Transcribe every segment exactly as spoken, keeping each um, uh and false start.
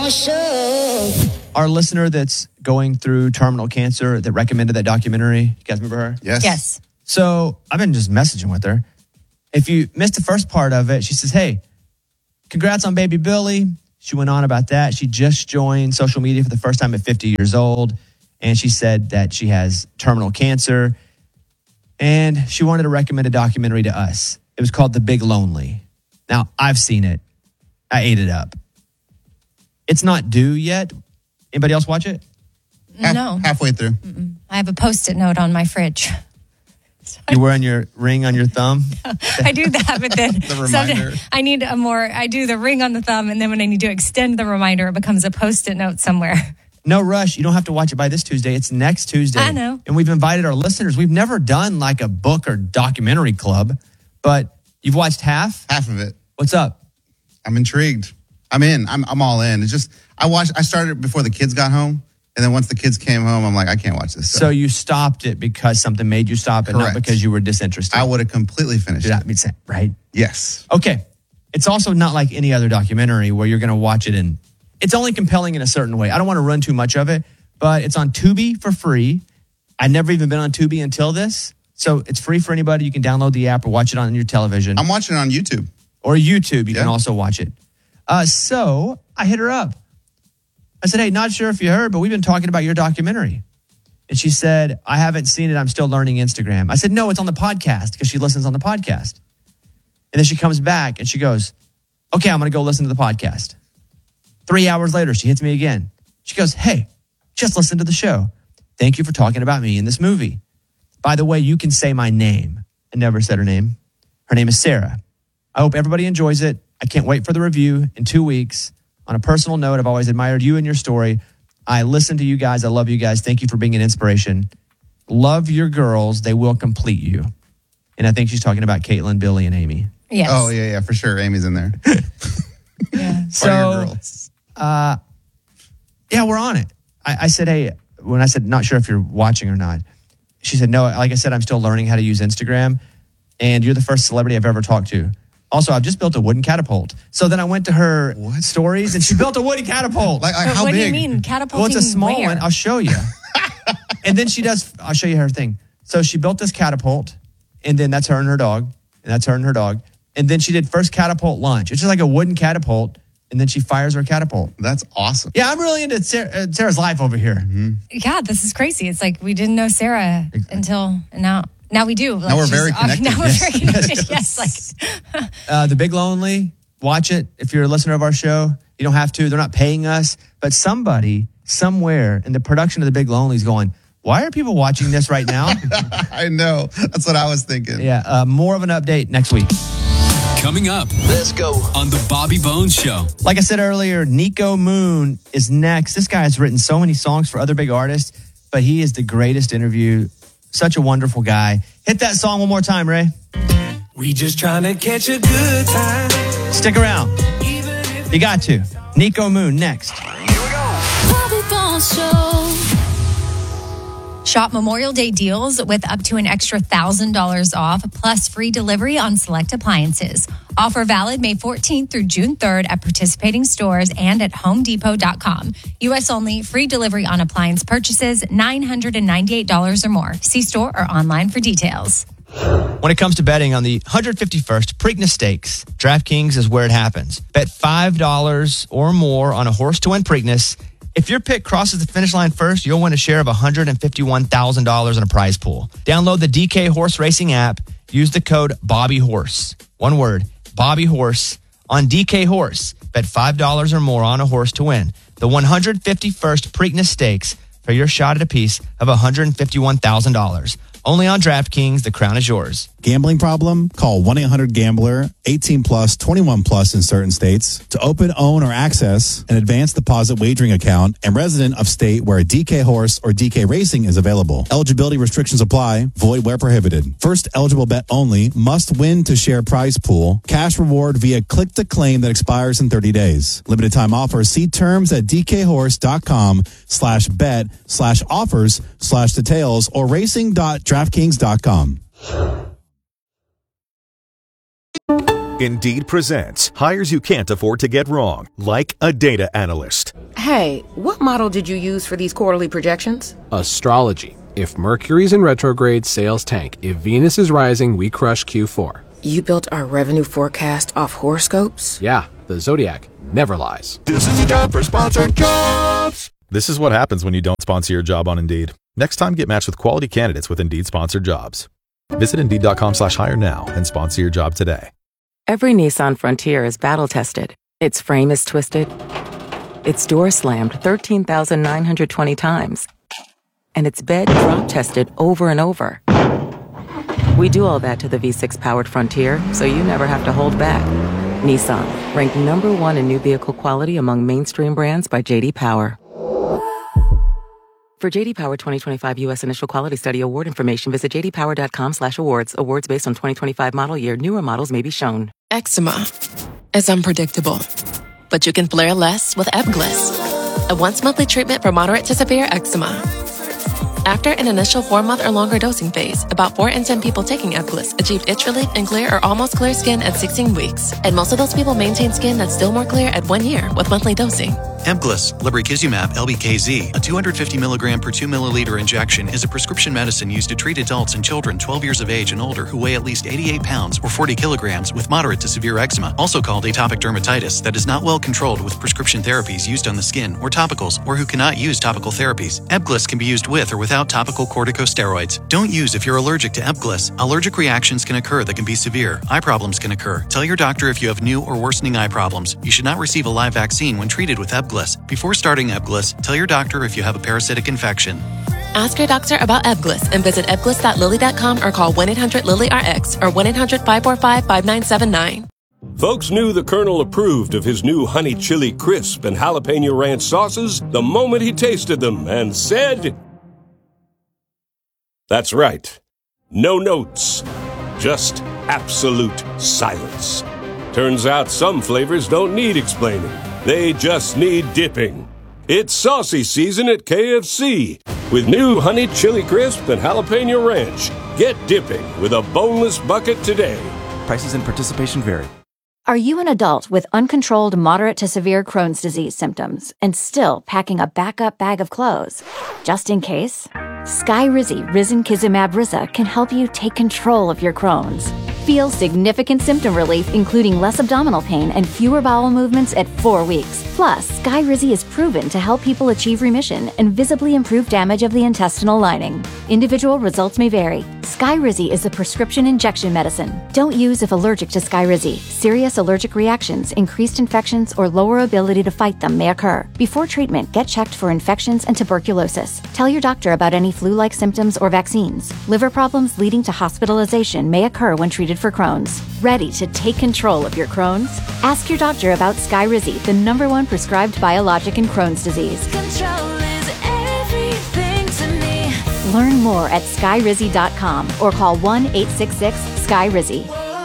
Ball Show. Our listener that's going through terminal cancer that recommended that documentary, you guys remember her? Yes. Yes. So I've been just messaging with her. If you missed the first part of it, she says, hey, congrats on baby Billy. She went on about that. She just joined social media for the first time at fifty years old. And she said that she has terminal cancer. And she wanted to recommend a documentary to us. It was called The Big Lonely. Now, I've seen it. I ate it up. It's not due yet. Anybody else watch it? Half, No. Halfway through. Mm-mm. I have a Post-it note on my fridge. You wearing your ring on your thumb? I do that, but then The reminder. I need a more, I do the ring on the thumb, and then when I need to extend the reminder, it becomes a Post-it note somewhere. No rush. You don't have to watch it by this Tuesday. It's next Tuesday. I know. And we've invited our listeners. We've never done like a book or documentary club, but you've watched half? Half of it. What's up? I'm intrigued. I'm in. I'm I'm all in. It's just I watched. I started before the kids got home, and then once the kids came home, I'm like, I can't watch this. So you stopped it because something made you stop and Correct. not because you were disinterested. I would have completely finished Did it. that make sense? Right? Yes. Okay. It's also not like any other documentary where you're going to watch it and it's only compelling in a certain way. I don't want to run too much of it, but it's on Tubi for free. I'd never even been on Tubi until this. So it's free for anybody. You can download the app or watch it on your television. I'm watching it on YouTube. Or YouTube. You Yeah. can also watch it. Uh, so I hit her up. I said, hey, not sure if you heard, but we've been talking about your documentary. And she said, I haven't seen it. I'm still learning Instagram. I said, no, it's on the podcast because she listens on the podcast. And then she comes back and she goes, okay, I'm going to go listen to the podcast. Three hours later, she hits me again. She goes, hey, just listen to the show. Thank you for talking about me in this movie. By the way, you can say my name. I never said her name. Her name is Sarah. I hope everybody enjoys it. I can't wait for the review in two weeks. On a personal note, I've always admired you and your story. I listen to you guys. I love you guys. Thank you for being an inspiration. Love your girls. They will complete you. And I think she's talking about Caitlin, Billy, and Amy. Yes. Oh yeah, yeah, for sure. Amy's in there. Yeah. So, Part of your girls. uh, yeah, we're on it. I, I said, hey, when I said, not sure if you're watching or not, she said, no, like I said, I'm still learning how to use Instagram. And you're the first celebrity I've ever talked to. Also, I've just built a wooden catapult. So then I went to her What? stories and she built a wooden catapult. Like, like But how what big? do you mean? Catapulting Well, it's a small where? one. I'll show you. And then she does, I'll show you her thing. So she built this catapult, and then that's her and her dog, and that's her and her dog. And then she did first catapult launch. It's just like a wooden catapult, and then she fires her catapult. That's awesome. Yeah, I'm really into Sarah, uh, Sarah's life over here. Yeah, this is crazy. It's like we didn't know Sarah until and now. Now we do. Like we're she's very off- connected. Now we're Yes. very connected. Yes, like Uh, The Big Lonely, watch it. If you're a listener of our show, you don't have to. They're not paying us. But somebody, somewhere in the production of The Big Lonely is going, why are people watching this right now? I know. That's what I was thinking. Yeah, uh, more of an update next week. Coming up Let's go. on the Bobby Bones Show. Like I said earlier, Nico Moon is next. This guy has written so many songs for other big artists, but he is the greatest interview. Such a wonderful guy. Hit that song one more time, Ray. We just trying to catch a good time. Stick around. Even if You got to. Nico Moon next. Bobby Bones Show. shop Memorial Day deals with up to an extra one thousand dollars off, plus free delivery on select appliances. Offer valid May fourteenth through June third at participating stores and at home depot dot com. U S only, free delivery on appliance purchases, nine hundred ninety-eight dollars or more. See store or online for details. When it comes to betting on the one hundred fifty-first Preakness Stakes, DraftKings is where it happens. Bet five dollars or more on a horse to win Preakness. If your pick crosses the finish line first, you'll win a share of one hundred fifty-one thousand dollars in a prize pool. Download the D K Horse Racing app. Use the code BOBBYHORSE. One word, BOBBYHORSE. On D K Horse, bet five dollars or more on a horse to win the one hundred fifty-first Preakness Stakes for your shot at a piece of one hundred fifty-one thousand dollars. Only on DraftKings, the crown is yours. Gambling problem? Call one eight hundred gambler, eighteen plus, twenty-one plus in certain states. To open, own, or access an advanced deposit wagering account and resident of state where a D K Horse or D K Racing is available. Eligibility restrictions apply. Void where prohibited. First eligible bet only. Must win to share prize pool. Cash reward via click to claim that expires in thirty days. Limited time offer. See terms at dkhorse.com slash bet slash offers slash details or racing dot draftkings dot com. Indeed presents hires you can't afford to get wrong, like a data analyst. Hey, what model did you use for these quarterly projections? Astrology. If Mercury's in retrograde, sales tank. If Venus is rising, we crush Q four. You built our revenue forecast off horoscopes? Yeah, the Zodiac never lies. This is a job for sponsored jobs. This is what happens when you don't sponsor your job on Indeed. Next time, get matched with quality candidates with Indeed sponsored jobs. Visit Indeed.com slash hire now and sponsor your job today. Every Nissan Frontier is battle-tested. Its frame is twisted. Its door slammed thirteen thousand nine hundred twenty times. And its bed drop-tested over and over. We do all that to the V six powered Frontier, so you never have to hold back. Nissan, ranked number one in new vehicle quality among mainstream brands by J D Power. For J D Power twenty twenty-five U S Initial Quality Study Award information, visit jdpower.com slash awards. Awards based on twenty twenty-five model year. Newer models may be shown. Eczema is unpredictable, but you can flare less with Ebglyss, a once-monthly treatment for moderate to severe eczema. After an initial four-month or longer dosing phase, about four in ten people taking Ebglyss achieved itch relief and clear or almost clear skin at sixteen weeks. And most of those people maintain skin that's still more clear at one year with monthly dosing. Ebglyss, lebrikizumab L B K Z, a two hundred fifty milligram per two milliliter injection, is a prescription medicine used to treat adults and children twelve years of age and older who weigh at least eighty-eight pounds or forty kilograms with moderate to severe eczema, also called atopic dermatitis, that is not well controlled with prescription therapies used on the skin or topicals, or who cannot use topical therapies. Ebglyss can be used with or without topical corticosteroids. Don't use if you're allergic to Ebglyss. Allergic reactions can occur that can be severe. Eye problems can occur. Tell your doctor if you have new or worsening eye problems. You should not receive a live vaccine when treated with Ebglyss. Before starting Ebglyss, tell your doctor if you have a parasitic infection. Ask your doctor about Ebglyss and visit ebglyss dot lilly dot com or call one eight hundred lilly R X or one eight hundred five four five five nine seven nine. Folks knew the Colonel approved of his new honey chili crisp and jalapeno ranch sauces the moment he tasted them and said, "That's right. No notes. Just absolute silence." Turns out some flavors don't need explaining. They just need dipping. It's saucy season at K F C with new honey chili crisp and jalapeno ranch. Get dipping with a boneless bucket today. Prices and participation vary. Are you an adult with uncontrolled moderate to severe Crohn's disease symptoms and still packing a backup bag of clothes? Just in case, Skyrizi Risankizumab Riza can help you take control of your Crohn's. Feel significant symptom relief, including less abdominal pain and fewer bowel movements at four weeks. Plus, Skyrizi is proven to help people achieve remission and visibly improve damage of the intestinal lining. Individual results may vary. Skyrizi is a prescription injection medicine. Don't use if allergic to Skyrizi. Serious allergic reactions, increased infections, or lower ability to fight them may occur. Before treatment, get checked for infections and tuberculosis. Tell your doctor about any flu-like symptoms or vaccines. Liver problems leading to hospitalization may occur when treated for Crohn's. Ready to take control of your Crohn's? Ask your doctor about Skyrizi, the number one prescribed biologic in Crohn's disease. Control is everything to me. Learn more at skyrizi dot com or call one eight six six Skyrizi.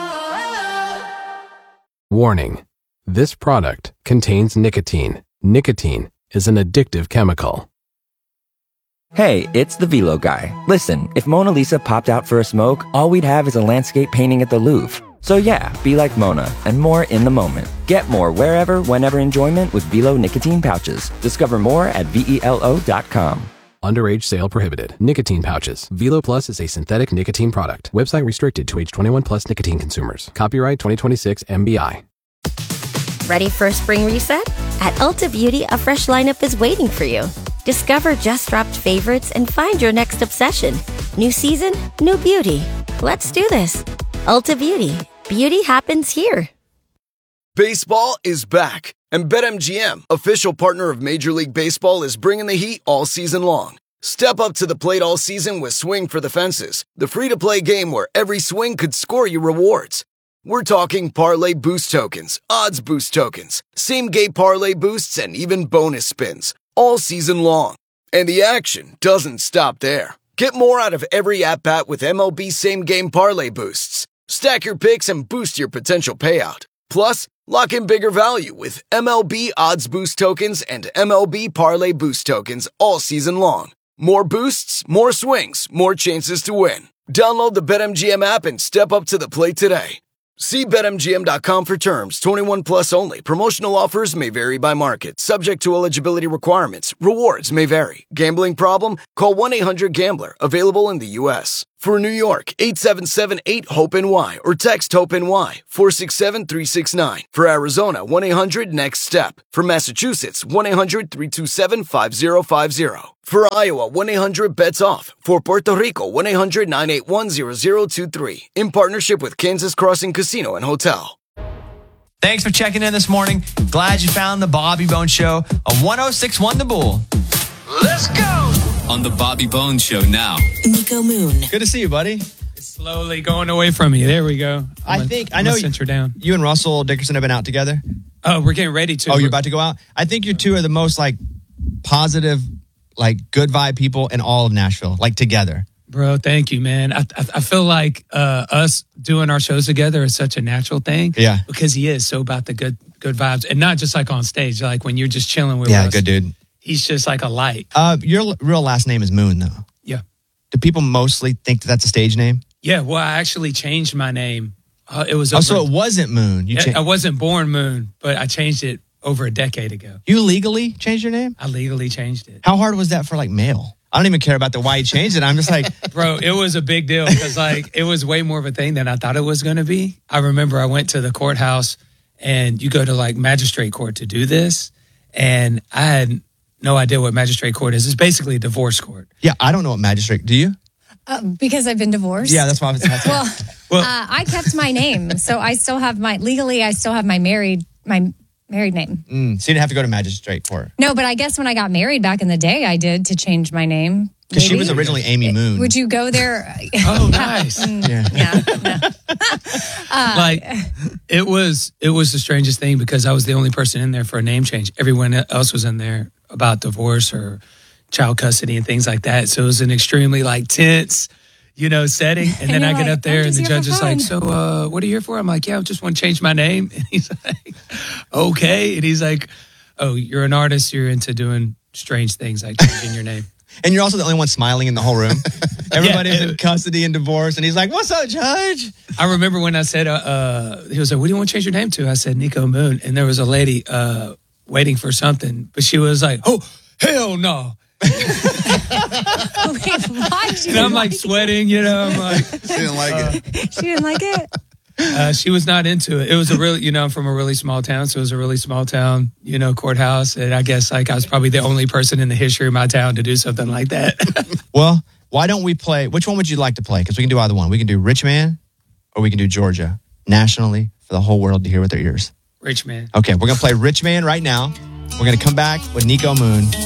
Warning. This product contains nicotine. Nicotine is an addictive chemical. Hey, it's the Velo guy. Listen, if Mona Lisa popped out for a smoke, all we'd have is a landscape painting at the Louvre. So yeah, be like Mona, and more in the moment. Get more wherever, whenever enjoyment with Velo nicotine pouches. Discover more at velo dot com. Underage sale prohibited. Nicotine pouches. Velo Plus is a synthetic nicotine product. Website restricted to age twenty-one plus nicotine consumers. Copyright twenty twenty-six M B I. Ready for a spring reset? At Ulta Beauty, a fresh lineup is waiting for you. Discover just dropped favorites and find your next obsession. New season, new beauty. Let's do this. Ulta Beauty. Beauty happens here. Baseball is back, and BetMGM, official partner of Major League Baseball, is bringing the heat all season long. Step up to the plate all season with Swing for the Fences, the free-to-play game where every swing could score you rewards. We're talking parlay boost tokens, odds boost tokens, same-game parlay boosts, and even bonus spins, all season long. And the action doesn't stop there. Get more out of every at-bat with M L B same-game parlay boosts. Stack your picks and boost your potential payout. Plus, lock in bigger value with M L B odds boost tokens and M L B parlay boost tokens all season long. More boosts, more swings, more chances to win. Download the BetMGM app and step up to the plate today. See Bet M G M dot com for terms. twenty-one plus only. Promotional offers may vary by market. Subject to eligibility requirements. Rewards may vary. Gambling problem? Call one eight hundred gambler. Available in the U S For New York, eight seven seven eight hope N Y or text HOPE-NY four six seven three six nine. For Arizona, one eight hundred next step. For Massachusetts, one eight hundred three two seven five zero five zero. For Iowa, one eight hundred bets off. For Puerto Rico, one eight hundred nine eight one zero zero two three. In partnership with Kansas Crossing Casino and Hotel. Thanks for checking in this morning. Glad you found the Bobby Bones Show on one oh six point one The Bull. Let's go! On the Bobby Bones Show now. Nico Moon. Good to see you, buddy. It's slowly going away from me. There we go. I'm I a, think, I'm I know a center down. You and Russell Dickerson have been out together. Oh, we're getting ready to. Oh, you're about to go out? I think you two are the most like positive, like good vibe people in all of Nashville, like together. Bro, thank you, man. I, I, I feel like uh, us doing our shows together is such a natural thing. Yeah. Because he is so about the good good vibes. And not just like on stage, like when you're just chilling with Yeah, us. good dude. He's just like a light. Uh, your l- real last name is Moon, though. Yeah. Do people mostly think that that's a stage name? Yeah, well, I actually changed my name. Uh, it was Oh, over, so it wasn't Moon. You I- cha- I wasn't born Moon, but I changed it over a decade ago. You legally changed your name? I legally changed it. How hard was that for like mail? I don't even care about the why you changed it. I'm just like, Bro, it was a big deal because like it was way more of a thing than I thought it was going to be. I remember I went to the courthouse and you go to like magistrate court to do this. And I had no idea what magistrate court is. It's basically a divorce court. yeah, I don't know what magistrate. Do you? Uh, because I've been divorced. Yeah, that's why I was asking. Well, uh, I kept my name, so I still have my legally. I still have my married my married name. Mm, so you didn't have to go to magistrate court. No, but I guess when I got married back in the day, I did to change my name. Because she Maybe. was originally Amy Moon. Would you go there? Oh, nice. Mm, Yeah. uh, Like it was it was the strangest thing because I was the only person in there for a name change. Everyone else was in there about divorce or child custody and things like that. So it was an extremely like tense, you know, setting. And, And then you're I get like, up there "I'm and just the here judge for is like, fun." so uh, what are you here for? I'm like, yeah, I just want to change my name. And he's like, okay. And he's like, oh, you're an artist. You're into doing strange things like changing your name. And you're also the only one smiling in the whole room. Everybody's Yeah. in custody and divorce. And he's like, what's up, Judge? I remember when I said, uh, uh, he was like, what do you want to change your name to? I said, Nico Moon. And there was a lady uh, waiting for something, but she was like, oh, hell no. Wait, why? She And I'm didn't like sweating, you know, I'm like, She didn't like it. She didn't like it. uh, she was not into it. It was a really, you know, I'm from a really small town. So it was a really small town, you know, courthouse. And I guess like I was probably the only person in the history of my town to do something like that. Well, why don't we play? Which one would you like to play? Because we can do either one. We can do Rich Man or we can do Georgia nationally for the whole world to hear with their ears. Rich man. Okay, we're going to play Rich Man right now. We're going to come back with Nico Moon